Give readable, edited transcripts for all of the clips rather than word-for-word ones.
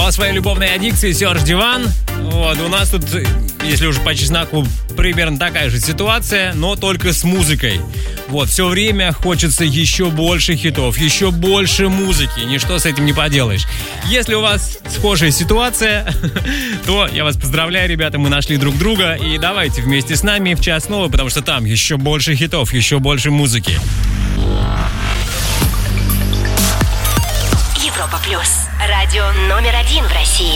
О своей любовной аддикции Серж Диван. Вот, у нас тут, если уж по чесноку, примерно такая же ситуация, но только с музыкой. Вот, все время хочется еще больше хитов, еще больше музыки. Ничто с этим не поделаешь. Если у вас схожая ситуация, то я вас поздравляю, ребята, мы нашли друг друга. И давайте вместе с нами в час снова, потому что там еще больше хитов, еще больше музыки. Европа Плюс. Радио номер 1 в России.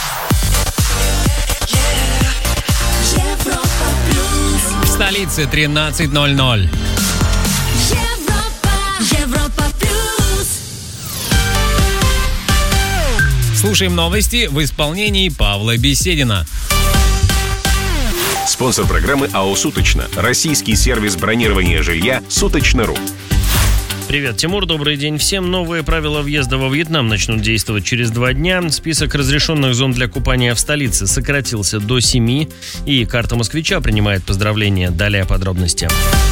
В столице 13:00. Европа Плюс. Слушаем новости в исполнении Павла Беседина. Спонсор программы АО «Суточно». Российский сервис бронирования жилья «Суточно.ру». Привет, Тимур, добрый день всем. Новые правила въезда во Вьетнам начнут действовать через 2 дня. Список разрешенных зон для купания в столице сократился до 7, и карта москвича принимает поздравления. Далее подробности.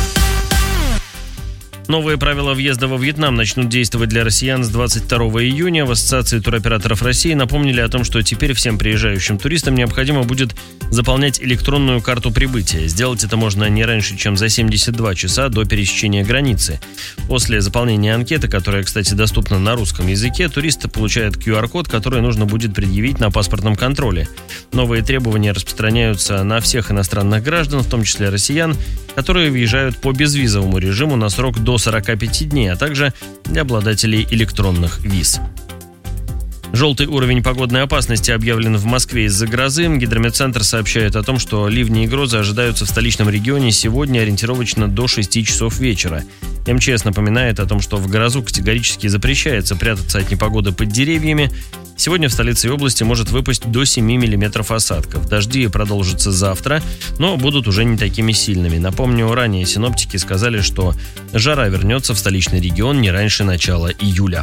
Новые правила въезда во Вьетнам начнут действовать для россиян с 22 июня. В Ассоциации туроператоров России напомнили о том, что теперь всем приезжающим туристам необходимо будет заполнять электронную карту прибытия. Сделать это можно не раньше, чем за 72 часа до пересечения границы. После заполнения анкеты, которая, кстати, доступна на русском языке, турист получает QR-код, который нужно будет предъявить на паспортном контроле. Новые требования распространяются на всех иностранных граждан, в том числе россиян, которые въезжают по безвизовому режиму на срок до 45 дней, а также для обладателей электронных виз. Желтый уровень погодной опасности объявлен в Москве из-за грозы. Гидрометцентр сообщает о том, что ливни и грозы ожидаются в столичном регионе сегодня ориентировочно до 6 часов вечера. МЧС напоминает о том, что в грозу категорически запрещается прятаться от непогоды под деревьями. Сегодня в столице и области может выпасть до 7 миллиметров осадков. Дожди продолжатся завтра, но будут уже не такими сильными. Напомню, ранее синоптики сказали, что жара вернется в столичный регион не раньше начала июля.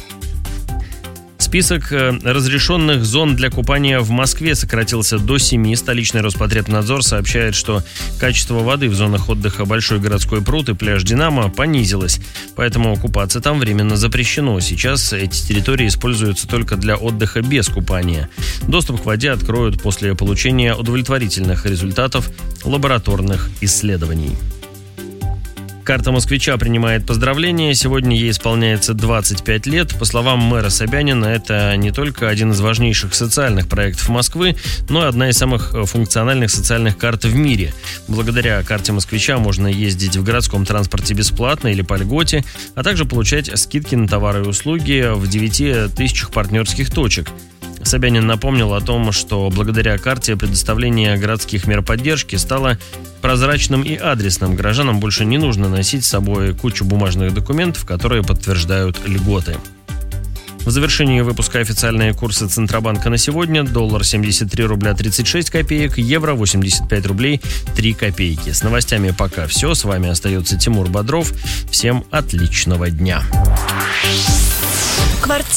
Список разрешенных зон для купания в Москве сократился до 7. Столичный Роспотребнадзор сообщает, что качество воды в зонах отдыха Большой городской пруд и пляж Динамо понизилось, поэтому купаться там временно запрещено. Сейчас эти территории используются только для отдыха без купания. Доступ к воде откроют после получения удовлетворительных результатов лабораторных исследований. Карта москвича принимает поздравления. Сегодня ей исполняется 25 лет. По словам мэра Собянина, это не только один из важнейших социальных проектов Москвы, но и одна из самых функциональных социальных карт в мире. Благодаря карте москвича можно ездить в городском транспорте бесплатно или по льготе, а также получать скидки на товары и услуги в 9 тысячах партнерских точек. Собянин напомнил о том, что благодаря карте предоставление городских мер поддержки стало прозрачным и адресным. Горожанам больше не нужно носить с собой кучу бумажных документов, которые подтверждают льготы. В завершении выпуска официальные курсы Центробанка на сегодня. Доллар 73 рубля 36 копеек, евро 85 рублей 3 копейки. С новостями пока все. С вами остается Тимур Бодров. Всем отличного дня.